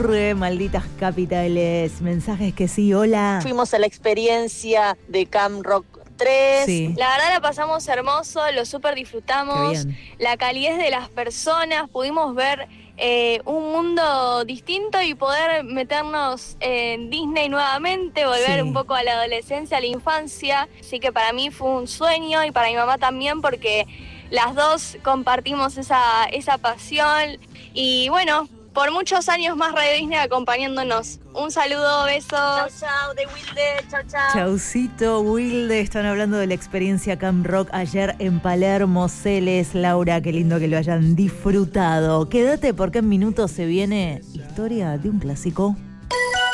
ocurre, malditas capitales. Mensajes que sí, hola. Fuimos a la experiencia de Camp Rock 3. Sí. La verdad la pasamos hermoso, lo súper disfrutamos. Qué bien. La calidez de las personas, pudimos ver un mundo distinto y poder meternos en Disney nuevamente, volver Sí. un poco a la adolescencia, a la infancia. Así que para mí fue un sueño y para mi mamá también, porque las dos compartimos esa pasión. Y bueno, por muchos años más Radio Disney acompañándonos. Un saludo, besos. Chau, chau, de Wilde, chau, chau. Chaucito, Wilde, están hablando de la experiencia Camp Rock ayer en Palermo. Celes, Laura, qué lindo que lo hayan disfrutado. Quédate porque en minutos se viene historia de un clásico.